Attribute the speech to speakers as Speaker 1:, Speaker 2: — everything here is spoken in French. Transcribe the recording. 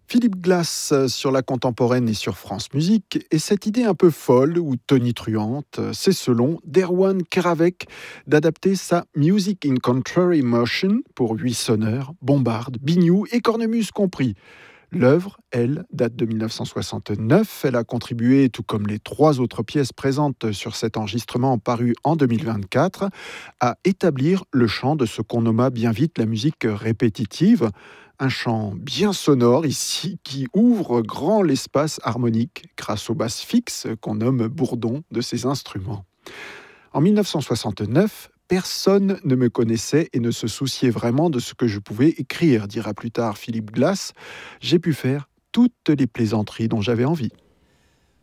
Speaker 1: Philippe Glass sur la contemporaine et sur France Musique, et cette idée un peu folle ou tonitruante, c'est selon d'Erwan Keravec d'adapter sa Music in Contrary Motion pour 8 sonneurs, bombarde, biniou et cornemuse compris. L'œuvre, elle, date de 1969. Elle a contribué, tout comme les 3 autres pièces présentes sur cet enregistrement paru en 2024, à établir le chant de ce qu'on nomma bien vite la musique répétitive. Un chant bien sonore ici qui ouvre grand l'espace harmonique grâce aux basses fixes qu'on nomme bourdons de ces instruments. En 1969, personne ne me connaissait et ne se souciait vraiment de ce que je pouvais écrire, dira plus tard Philippe Glass. J'ai pu faire toutes les plaisanteries dont j'avais envie.